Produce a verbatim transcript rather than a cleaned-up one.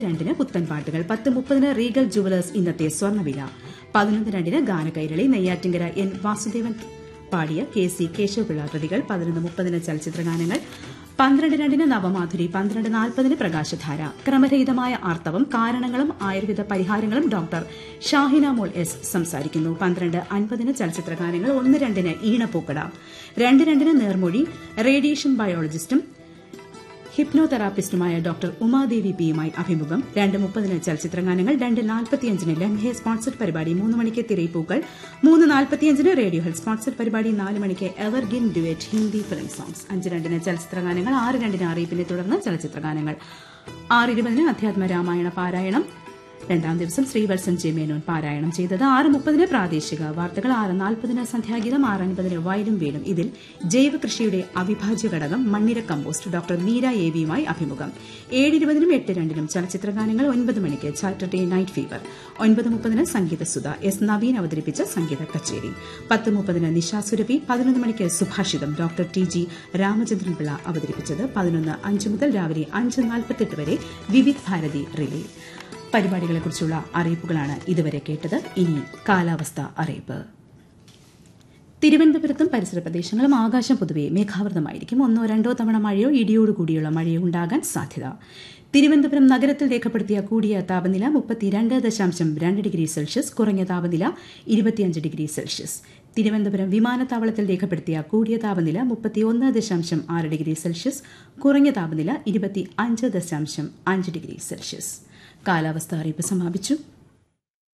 രണ്ടിന് പുത്തൻ പാട്ടുകൾ പത്ത് മുപ്പതിന് റീഗൽ ജുവലേഴ്സ് ഇന്നത്തെ സ്വർണ്ണവില പതിനൊന്ന് രണ്ടിന് ഗാനകൈരളി നെയ്യാറ്റിങ്കര എൻ വാസുദേവൻ പാടിയ കെ സി കേശവപിള്ള കൃതികൾ പതിനൊന്ന് മുപ്പതിന് ചലച്ചിത്രഗാനങ്ങൾ പന്ത്രണ്ട് രണ്ടിന് നവമാധുരി പന്ത്രണ്ട് നാൽപ്പതിന് പ്രകാശധാര ക്രമരഹിതമായ ആർത്തവം കാരണങ്ങളും ആയുർവേദ പരിഹാരങ്ങളും ഡോക്ടർ ഷാഹിന മോൾ എസ് സംസാരിക്കുന്നു പന്ത്രണ്ട് അൻപതിന് ചലച്ചിത്രഗാനങ്ങൾ ഒന്ന് രണ്ടിന് ഈണപ്പൂക്കട രണ്ട് രണ്ടിന് നേർമൊഴി റേഡിയേഷൻ ബയോളജിസ്റ്റും ഹിപ്നോതെറാപ്പിസ്റ്റുമായ ഡോക്ടർ ഉമാദേവി പിയുമായി അഭിമുഖം രണ്ട് മുപ്പതിന് ചലച്ചിത്രഗാനങ്ങൾ രണ്ട് നാൽപ്പത്തിയഞ്ചിന് ലംഹെ സ്പോൺസർഡ് പരിപാടി മൂന്ന് മണിക്ക് തിരയിപ്പൂക്കൾ മൂന്ന് നാൽപ്പത്തിയഞ്ചിന് റേഡിയോ ഹെൽത്ത് സ്പോൺസർഡ് പരിപാടി നാല് മണിക്ക് evergreen duet Hindi film songs അഞ്ച് രണ്ടിന് ചലച്ചിത്രഗാനങ്ങൾ ആറ് രണ്ടിന് അറിയിപ്പിനെ തുടർന്ന് ചലച്ചിത്രഗാനങ്ങൾ ആറ് ഇരുപതിന് അധ്യാത്മ രാമായണ പാരായണം രണ്ടാം ദിവസം ശ്രീവത്സൻ ജെ മേനോൻ പാരായണം ചെയ്തത് ആറ് മുപ്പതിന് പ്രാദേശിക വാർത്തകൾ ആറ് നാൽപ്പതിന് സന്ധ്യാഗീതം ആറ് അൻപതിന് വയലും വീടും ഇതിൽ ജൈവ കൃഷിയുടെ അവിഭാജ്യ ഘടകം മണ്ണിര കമ്പോസ്റ്റ് ഡോക്ടർ മീര എ വിയുമായി അഭിമുഖം ഏഴ് ഇരുപതിനും എട്ട് രണ്ടിനും ചലച്ചിത്രഗാനങ്ങൾ ഒൻപത് മണിക്ക് സാറ്റർഡേ നൈറ്റ് ഫീവർ ഒൻപത് മുപ്പതിന് സംഗീതസുധ എസ് നവീൻ അവതരിപ്പിച്ച സംഗീത കച്ചേരി പത്ത് മുപ്പതിന് നിശാ സുരഭി പതിനൊന്ന് മണിക്ക് സുഭാഷിതം ഡോക്ടർ ടി ജി രാമചന്ദ്രൻപിള്ള അവതരിപ്പിച്ചത് പതിനൊന്ന് അഞ്ച് മുതൽ രാവിലെ അഞ്ച് നാൽപ്പത്തെട്ട് വരെ വിവിധ് ഭാരതി റിലേ പരിപാടികളെക്കുറിച്ചുള്ള അറിയിപ്പുകളാണ് ഇതുവരെ കേട്ടത് ഇനി കാലാവസ്ഥ അറിയിപ്പ് തിരുവനന്തപുരത്തും പരിസര പ്രദേശങ്ങളും ആകാശം പൊതുവെ മേഘാവൃതമായിരിക്കും ഒന്നോ രണ്ടോ തവണ മഴയോ ഇടിയോടുകൂടിയുള്ള മഴയോ ഉണ്ടാകാൻ സാധ്യത തിരുവനന്തപുരം നഗരത്തിൽ രേഖപ്പെടുത്തിയ കൂടിയ താപനില മുപ്പത്തിരണ്ട് ദശാംശം രണ്ട് ഡിഗ്രി സെൽഷ്യസ് കുറഞ്ഞ താപനില ഇരുപത്തിയഞ്ച് ഡിഗ്രി സെൽഷ്യസ് തിരുവനന്തപുരം വിമാനത്താവളത്തിൽ രേഖപ്പെടുത്തിയ കൂടിയ താപനില മുപ്പത്തിയൊന്ന് ദശാംശം ആറ് ഡിഗ്രി സെൽഷ്യസ് കുറഞ്ഞ താപനില ഇരുപത്തി അഞ്ച് ദശാംശം അഞ്ച് ഡിഗ്രി സെൽഷ്യസ് കാലാവസ്ഥ അറിയിപ്പ് സമാപിച്ചു.